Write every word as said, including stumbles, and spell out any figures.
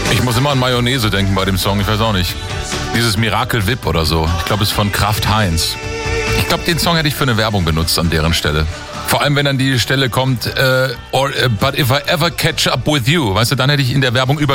Ich muss immer an Mayonnaise denken bei dem Song, ich weiß auch nicht. Dieses Miracle Whip oder so. Ich glaube, es ist von Kraft Heinz. Ich glaube, den Song hätte ich für eine Werbung benutzt an deren Stelle. Vor allem, wenn dann die Stelle kommt, äh, or, uh, but if I ever catch up with you, weißt du, dann hätte ich in der Werbung über